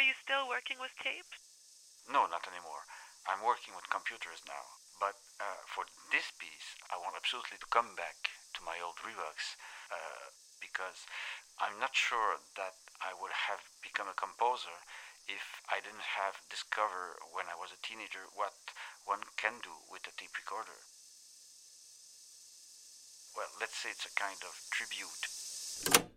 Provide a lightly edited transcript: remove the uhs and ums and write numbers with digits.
you still working with tape? No, not anymore. I'm working with computers now. But for this piece, I want absolutely to come back to my old Revox because I'm not sure that I would have become a composer if I didn't have discovered when I was a teenager what one can do with a tape recorder. Well, let's say it's a kind of tribute.